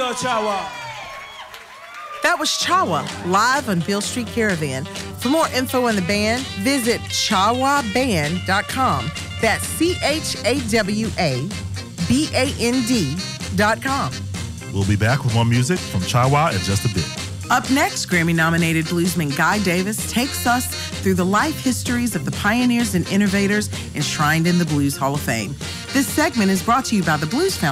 go, Chawa. That was Chawa, live on Beale Street Caravan. For more info on the band, visit chawaband.com. That's CHAWABAND.com. We'll be back with more music from Chawa in just a bit. Up next, Grammy-nominated bluesman Guy Davis takes us through the life histories of the pioneers and innovators enshrined in the Blues Hall of Fame. This segment is brought to you by the Blues Foundation.